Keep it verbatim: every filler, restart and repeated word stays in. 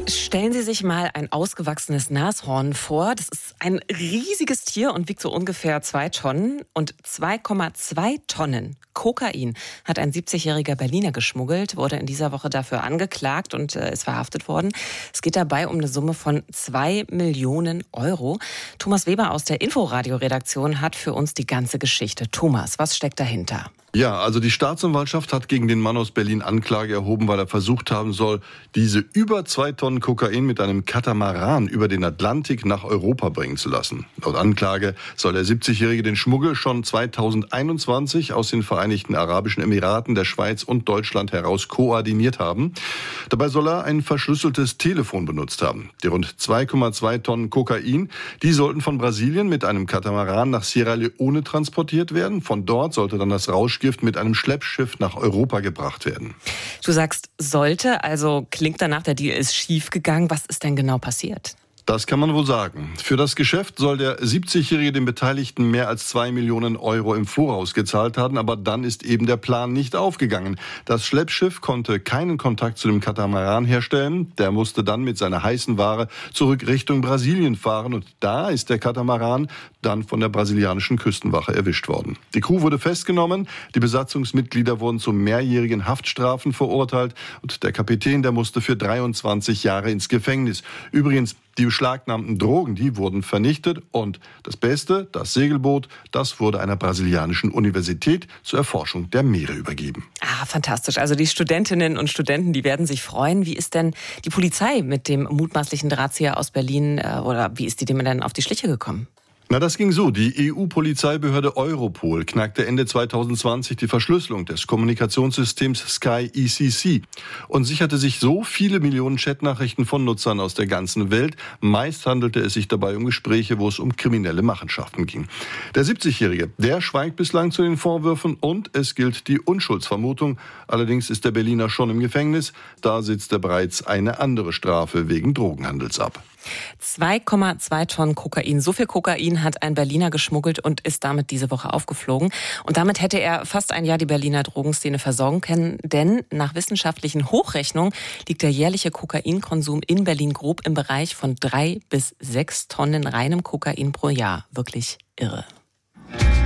Stellen Sie sich mal ein ausgewachsenes Nashorn vor. Das ist ein riesiges Tier und wiegt so ungefähr zwei Tonnen. Und zwei Komma zwei Tonnen Kokain hat ein siebzigjähriger Berliner geschmuggelt, wurde in dieser Woche dafür angeklagt und äh, ist verhaftet worden. Es geht dabei um eine Summe von zwei Millionen Euro. Thomas Weber aus der Inforadio-Redaktion hat für uns die ganze Geschichte. Thomas, was steckt dahinter? Ja, also die Staatsanwaltschaft hat gegen den Mann aus Berlin Anklage erhoben, weil er versucht haben soll, diese über zwei Tonnen Kokain mit einem Katamaran über den Atlantik nach Europa bringen zu lassen. Laut Anklage soll der siebzigjährige den Schmuggel schon zweitausendeinundzwanzig aus den Vereinigten Arabischen Emiraten, der Schweiz und Deutschland heraus koordiniert haben. Dabei soll er ein verschlüsseltes Telefon benutzt haben. Die rund zwei Komma zwei Tonnen Kokain, die sollten von Brasilien mit einem Katamaran nach Sierra Leone transportiert werden. Von dort sollte dann das Rauschgift mit einem Schleppschiff nach Europa gebracht werden. Du sagst, sollte, also klingt danach, der Deal ist schief gegangen. Was ist denn genau passiert? Das kann man wohl sagen. Für das Geschäft soll der siebzigjährige den Beteiligten mehr als zwei Millionen Euro im Voraus gezahlt haben, aber dann ist eben der Plan nicht aufgegangen. Das Schleppschiff konnte keinen Kontakt zu dem Katamaran herstellen. Der musste dann mit seiner heißen Ware zurück Richtung Brasilien fahren und da ist der Katamaran dann von der brasilianischen Küstenwache erwischt worden. Die Crew wurde festgenommen, die Besatzungsmitglieder wurden zu mehrjährigen Haftstrafen verurteilt und der Kapitän, der musste für dreiundzwanzig Jahre ins Gefängnis. Übrigens, die beschlagnahmten Drogen, die wurden vernichtet und das Beste, das Segelboot, das wurde einer brasilianischen Universität zur Erforschung der Meere übergeben. Ah, fantastisch. Also die Studentinnen und Studenten, die werden sich freuen. Wie ist denn die Polizei mit dem mutmaßlichen Drahtzieher aus Berlin äh, oder wie ist die dem denn auf die Schliche gekommen? Na, das ging so. Die E U-Polizeibehörde Europol knackte Ende zweitausendzwanzig die Verschlüsselung des Kommunikationssystems Sky E C C und sicherte sich so viele Millionen Chatnachrichten von Nutzern aus der ganzen Welt. Meist handelte es sich dabei um Gespräche, wo es um kriminelle Machenschaften ging. Der siebzigjährige, der schweigt bislang zu den Vorwürfen und es gilt die Unschuldsvermutung. Allerdings ist der Berliner schon im Gefängnis. Da sitzt er bereits eine andere Strafe wegen Drogenhandels ab. zwei Komma zwei Tonnen Kokain. So viel Kokain hat ein Berliner geschmuggelt und ist damit diese Woche aufgeflogen. Und damit hätte er fast ein Jahr die Berliner Drogenszene versorgen können. Denn nach wissenschaftlichen Hochrechnungen liegt der jährliche Kokainkonsum in Berlin grob im Bereich von drei bis sechs Tonnen reinem Kokain pro Jahr. Wirklich irre.